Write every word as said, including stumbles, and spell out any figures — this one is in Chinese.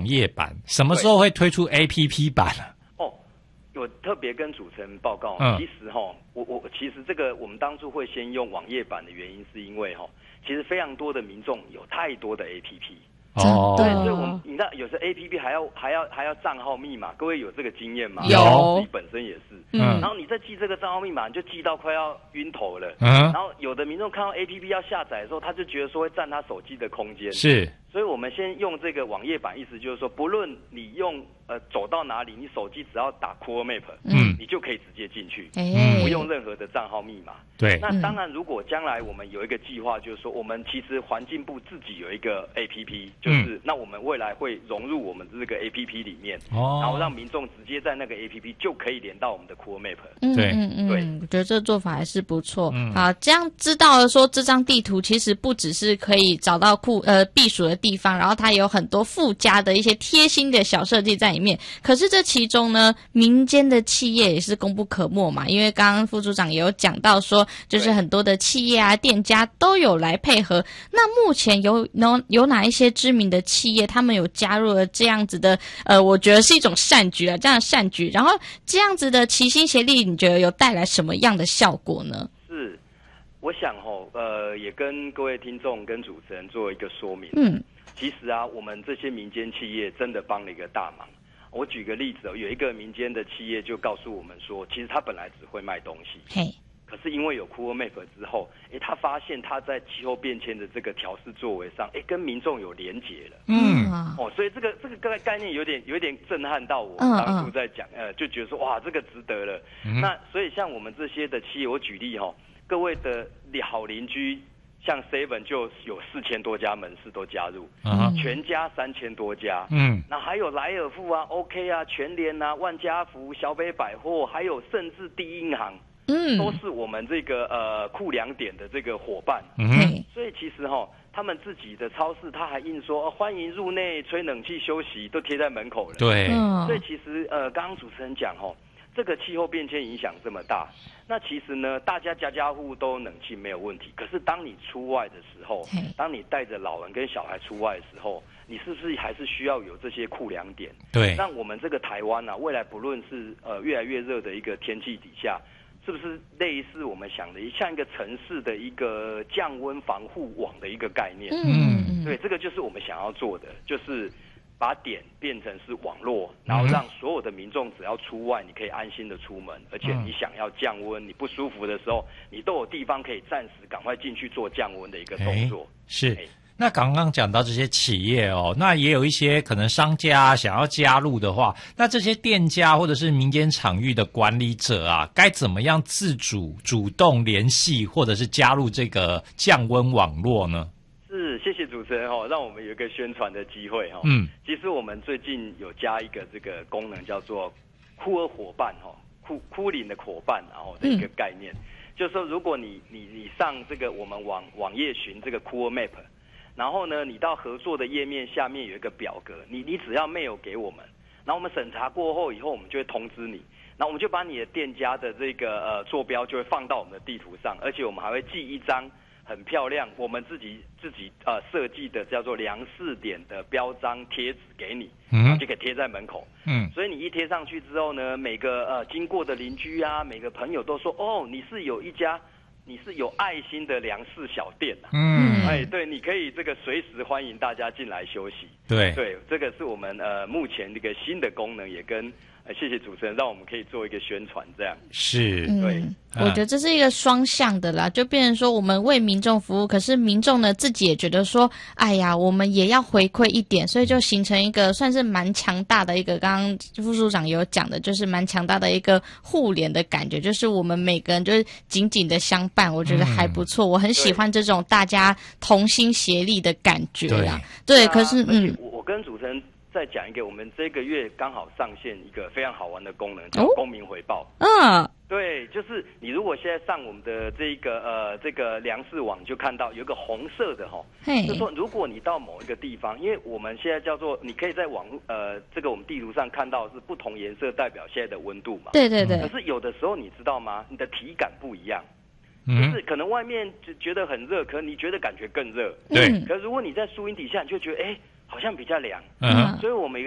页版，什么时候会推出 A P P 版啊？ 哦，我特别跟主持人报告， 嗯、 其实哈，我我其实这个我们当初会先用网页版的原因，是因为哈，其实非常多的民众有太多的 A P P。 哦， 对，所以我们你知道，有时候 A P P 还要还要还要账号密码，各位有这个经验吗？ 有， 我自己本身也是。 嗯， 然后你再记这个账号密码，你就记到快要晕头了。 嗯， 然后有的民众看到 A P P 要下载的时候，他就觉得说会占他手机的空间。 是。 所以我们先用这个网页版，意思就是说，不论你用呃走到哪里，你手机只要打 Cool Map， 嗯，你就可以直接进去，嗯，不用任何的账号密码。 对。 那当然，如果将来我们有一个计划，就是说，我们其实环境部自己有一个 A P P， 就是、嗯、那我们未来会融入我们这个 A P P 里面，哦，然后让民众直接在那个 A P P 就可以连到我们的 Cool Map。 嗯对嗯嗯， 对， 我觉得这做法还是不错。 嗯， 好，这样知道了说这张地图其实不只是可以找到库呃避暑的地方，然后它有很多附加的一些贴心的小设计在里面。可是这其中呢，民间的企业也是功不可没嘛，因为刚刚副组长也有讲到说，就是很多的企业啊、店家都有来配合。那目前有有有哪一些知名的企业，他们有加入了这样子的呃，我觉得是一种善举啊，这样的善举。然后这样子的齐心协力，你觉得有带来什么样的效果呢？ 是，我想吼，呃，也跟各位听众跟主持人做一个说明。 嗯。 其实啊，我们这些民间企业真的帮了一个大忙。我举个例子哦，有一个民间的企业就告诉我们说，其实他本来只会卖东西， 嘿， 可是因为有 Cool Map 之后，哎，他发现他在气候变迁的这个调试作为上，哎，跟民众有连结了。 嗯， 哦，所以这个这个概念有点有点震撼到我。 嗯嗯当初在讲，呃，就觉得说哇，这个值得了。嗯、那所以像我们这些的企业，我举例哈、哦，各位的好邻居。像 Seven 就有四千多家门市都加入，嗯、全家三千多家，嗯，那还有莱尔富啊、OK 啊、全联啊、万家福、小北百货，还有甚至第一银行，嗯，都是我们这个呃库粮点的这个伙伴，嗯，所以其实哈、哦，他们自己的超市他还印说、哦、欢迎入内吹冷气休息，都贴在门口了， 对， 所以其实呃刚刚主持人讲哈、哦。这个气候变迁影响这么大，那其实呢，大家家家户户都有冷气没有问题。可是当你出外的时候，当你带着老人跟小孩出外的时候，你是不是还是需要有这些库粮点？ 对， 让我们这个台湾啊，未来不论是呃越来越热的一个天气底下，是不是类似我们想的像一个城市的一个降温防护网的一个概念？嗯，对，这个就是我们想要做的，就是。把点变成是网络，然后让所有的民众只要出外，你可以安心的出门，而且你想要降温，你不舒服的时候，你都有地方可以暂时赶快进去做降温的一个动作。 是。那刚刚讲到这些企业哦，那也有一些可能商家想要加入的话，那这些店家或者是民间场域的管理者啊，该怎么样自主主动联系或者是加入这个降温网络呢？ 是，谢谢主持人哦，让我们有一个宣传的机会哈。嗯，其实我们最近有加一个这个功能，叫做酷儿伙伴哈，酷酷林的伙伴，然后的一个概念，嗯、就是说，如果你你你上这个我们网网页寻这个酷儿 Map， 然后呢，你到合作的页面下面有一个表格，你你只要 mail 给我们，然后我们审查过后以后，我们就会通知你。然后我们就把你的店家的这个呃坐标就会放到我们的地图上，而且我们还会寄一张。很漂亮，我们自己自己呃设计的叫做量试点的标章贴纸给你，然后就可以贴在门口。嗯，所以你一贴上去之后呢，每个呃经过的邻居啊，每个朋友都说，哦，你是有一家，你是有爱心的粮食小店啊。嗯，哎，对，你可以这个随时欢迎大家进来休息。 对， 对，这个是我们呃目前这个新的功能，也跟。呃，谢谢主持人，让我们可以做一个宣传，这样是， 对、嗯，我觉得这是一个双向的啦，就变成说我们为民众服务，可是民众呢自己也觉得说，哎呀，我们也要回馈一点，所以就形成一个算是蛮强大的一个，刚刚副处长有讲的，就是蛮强大的一个互联的感觉，就是我们每个人就是紧紧的相伴，我觉得还不错，嗯、我很喜欢这种大家同心协力的感觉啦。对，对啊、可是嗯， 我跟主持人。再讲一个，我们这个月刚好上线一个非常好玩的功能，叫公民回报。嗯、哦，对，就是你如果现在上我们的这个呃这个粮食网，就看到有一个红色的哈，就是说如果你到某一个地方，因为我们现在叫做你可以在网呃这个我们地图上看到是不同颜色代表现在的温度嘛。 对对对。 可是有的时候你知道吗？你的体感不一样。就是可能外面就觉得很热，可能你觉得感觉更热。对。可是如果你在树荫底下，你就觉得哎。 好像比较凉， 嗯， 所以我们